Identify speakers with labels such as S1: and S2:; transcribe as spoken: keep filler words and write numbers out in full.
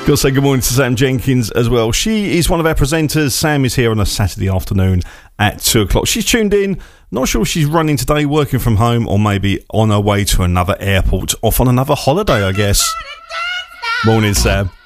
S1: Got to say good morning to Sam Jenkins as well. She is one of our presenters. Sam is here on a Saturday afternoon at two o'clock. She's tuned in. Not sure if she's running today, working from home, or maybe on her way to another airport, off on another holiday, I guess. Morning, Sam.